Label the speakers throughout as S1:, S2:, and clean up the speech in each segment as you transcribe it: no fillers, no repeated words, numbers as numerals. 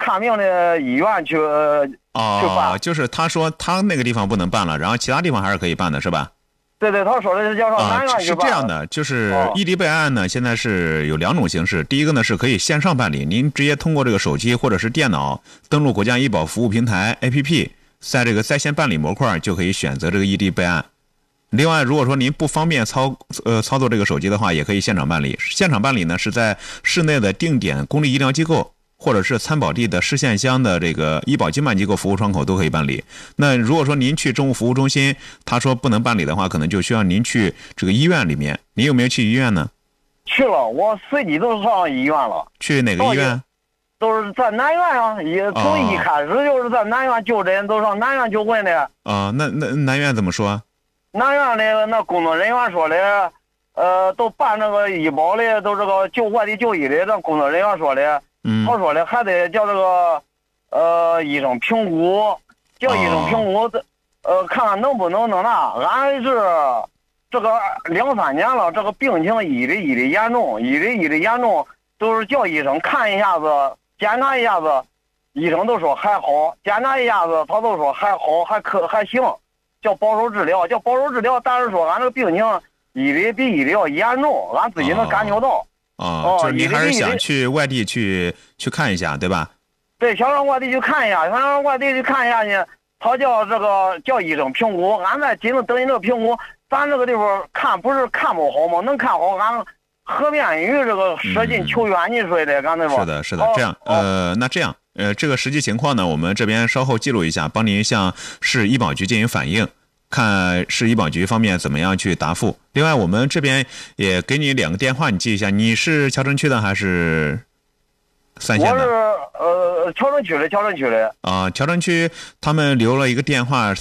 S1: 看病的医院去办。
S2: 就是他说他那个地方不能办了，然后其他地方还是可以办的，是吧？
S1: 对，他说的是叫上南院去办。
S2: 是这样的，就是异地备案呢，现在是有2种形式。第一个呢是可以线上办理，您直接通过这个手机或者是电脑登录国家医保服务平台 APP， 在这个在线办理模块就可以选择这个异地备案。另外，如果说您不方便操作这个手机的话，也可以现场办理。现场办理呢是在市内的定点公立医疗机构，或者是参保地的市县乡的这个医保经办机构服务窗口都可以办理。那如果说您去政务服务中心，他说不能办理的话，可能就需要您去这个医院里面。您有没有去医院呢？
S1: 去了，我随即都上医院了。
S2: 去哪个医院？
S1: 都是在南院啊，从一开始就是在南院就诊，都上南院就诊的。
S2: 那南院怎么说？
S1: 南院的那工作人员说的，都办那个医保的，都这个外地就医的，那工作人员说的，他说的还得叫这个医生评估，叫医生评估，看看能不能弄那。俺是这个2、3年了，这个病情一直严重，一直严重，都是叫医生看一下子，检查一下子，医生都说还好，检查一下子他都说还好，还行。叫保守治疗，但是说俺这个病情一直比一直要严重，俺自己能感觉到。
S2: 就是你还是想去外地去看一下，对吧？
S1: 对，想让外地去看一下，呢，他叫医生评估，俺在紧着等你这个评估，咱这个地方看不是看不好吗？能看好，俺何便于这个舍近求远，你说的，刚才吧？
S2: 是的，这样，那这样。这个实际情况呢，我们这边稍后记录一下，帮您向市医保局进行反映，看市医保局方面怎么样去答复。另外，我们这边也给你2个电话，你记一下。你是谯城区的还是3线的？
S1: 我是谯城区的。
S2: 谯城区他们留了一个电话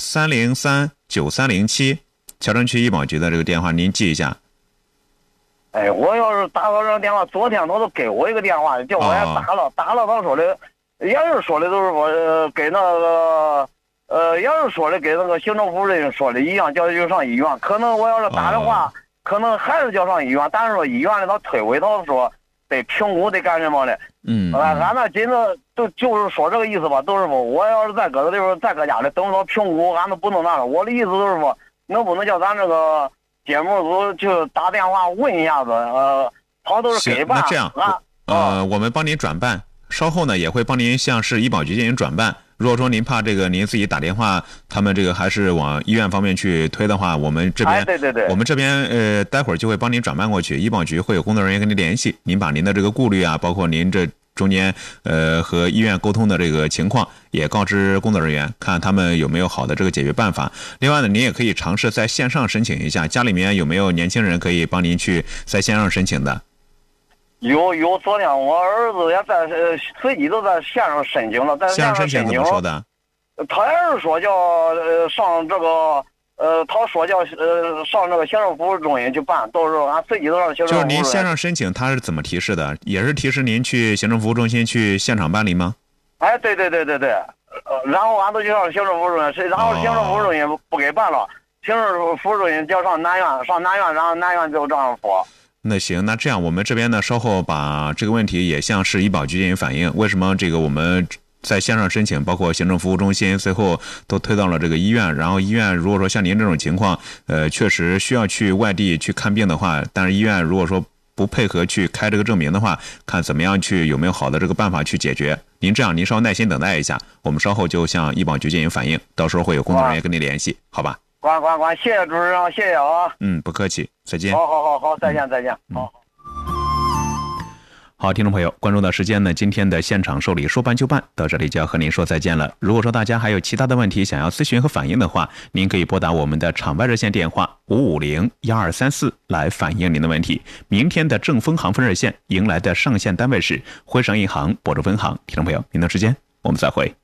S2: 3039307，谯城区医保局的这个电话，您记一下。
S1: 哎，我要是打到这个电话，昨天他都给我一个电话，叫我也打了，他说的。也是说的都是我给那个也是说的给那个行政服务人员说的一样，叫他就上医院。可能我要是打的话，可能还是叫上医院，但是说医院里他推诿，他说得评估得干什么的。俺那紧着就是说这个意思吧，都是说我要是在搁这地方在搁家里等着评估，俺都不能那了。我的意思就是说，能不能叫咱这个节目组就打电话问一下子，他都是给办。
S2: 那这样我们帮您转办。稍后呢，也会帮您向市医保局进行转办。如果说您怕这个您自己打电话，他们这个还是往医院方面去推的话，我们这边，
S1: 对，
S2: 我们这边待会儿就会帮您转办过去，医保局会有工作人员跟您联系，您把您的这个顾虑啊，包括您这中间和医院沟通的这个情况，也告知工作人员，看他们有没有好的这个解决办法。另外呢，您也可以尝试在线上申请一下，家里面有没有年轻人可以帮您去在线上申请的？
S1: 有，昨天我儿子也在随即都在线上申请了，在线上申请
S2: 怎么说的？
S1: 他也是说叫上这个他说叫上这个行政服务中心去办，到时候俺随即都让行政服务。
S2: 就是您线上申请，他是怎么提示的？也是提示您去行政服务中心去现场办理吗？
S1: 哎，对，然后俺都就上行政服务中心，然后行政服务中心不给办了，行政服务中心叫上南院，然后南院就这样说。
S2: 那行，那这样我们这边呢，稍后把这个问题也向市医保局进行反映。为什么这个我们在线上申请，包括行政服务中心，最后都推到了这个医院？然后医院如果说像您这种情况，确实需要去外地去看病的话，但是医院如果说不配合去开这个证明的话，看怎么样去有没有好的这个办法去解决。您这样，您稍耐心等待一下，我们稍后就向医保局进行反映，到时候会有工作人员跟您联系，好吧？
S1: 关，谢谢主持人，谢谢啊。
S2: 不客气，再见。
S1: 好，再见。
S2: 好，听众朋友，关注到时间呢，今天的现场受理说办就办到这里就要和您说再见了。如果说大家还有其他的问题想要咨询和反映的话，您可以拨打我们的场外热线电话550-1234来反映您的问题。明天的正丰行分热线迎来的上线单位是徽商银行亳州分行。听众朋友，您的时间，我们再会。